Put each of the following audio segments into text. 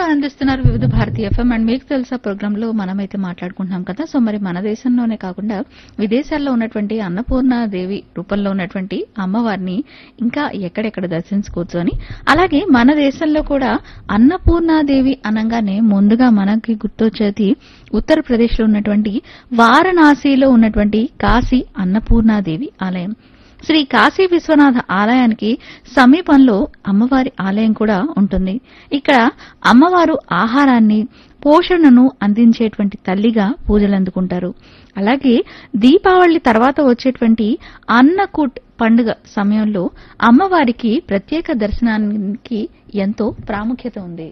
అందిస్తున్నారు వివిధ భారతీయ FM and మీకు తెలుసా ప్రోగ్రామ్ లో మనమైతే మాట్లాడుకుంటున్నాం కదా. సో మరి మన దేశంలోనే కాకుండా విదేశాల్లో ఉన్నటువంటి అన్నపూర్ణాదేవి రూపంలో ఉన్నటువంటి అమ్మవారిని ఇంకా ఎక్కడెక్కడ దర్శించుకోవచ్చు అని, అలాగే మన దేశంలో కూడా అన్నపూర్ణాదేవి అనగానే ముందుగా మనకి గుర్తొచ్చేది ఉత్తరప్రదేశ్ లో ఉన్నటువంటి వారణాసిలో ఉన్నటువంటి కాశీ అన్నపూర్ణాదేవి ఆలయం. శ్రీ కాశీ విశ్వనాథ ఆలయానికి సమీపంలో అమ్మవారి ఆలయం కూడా ఉంటుంది. ఇక్కడ అమ్మవారు ఆహారాన్ని, పోషణను అందించేటువంటి తల్లిగా పూజలందుకుంటారు. అలాగే దీపావళి తర్వాత వచ్చేటువంటి అన్నకూట్ పండుగ సమయంలో అమ్మవారికి ప్రత్యేక దర్శనానికి ఎంతో ప్రాముఖ్యత ఉంది.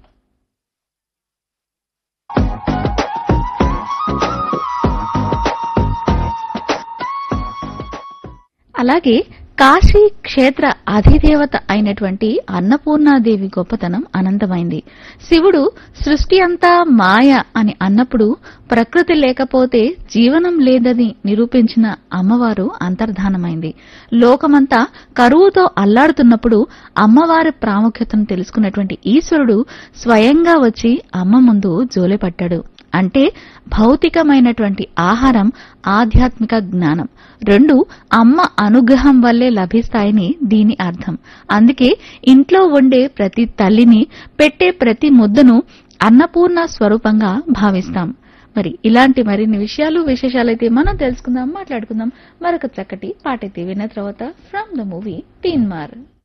అలాగే కాశీ క్షేత్ర అధిదేవత అయినటువంటి అన్నపూర్ణాదేవి గొప్పతనం అనంతమైంది. శివుడు సృష్టి అంతా మాయ అని అన్నప్పుడు ప్రకృతి లేకపోతే జీవనం లేదని నిరూపించిన అమ్మవారు అంతర్ధానమైంది. లోకమంతా కరువుతో అల్లాడుతున్నప్పుడు అమ్మవారి ప్రాముఖ్యతను తెలుసుకున్నటువంటి ఈశ్వరుడు స్వయంగా వచ్చి అమ్మ ముందు జోలెపట్టాడు. అంటే భౌతికమైనటువంటి ఆహారం, ఆధ్యాత్మిక జ్ఞానం రెండు అమ్మ అనుగ్రహం వల్లే లభిస్తాయని దీని అర్థం. అందుకే ఇంట్లో వండే ప్రతి తల్లిని, పెట్టే ప్రతి ముద్దను అన్నపూర్ణ స్వరూపంగా భావిస్తాం. మరి ఇలాంటి మరిన్ని విశేషాలైతే మనం తెలుసుకుందాం, మాట్లాడుకుందాం. మరొక చక్కటి పాటైతే విన్న తర్వాత ఫ్రమ్ ద మూవీ తీన్మార్.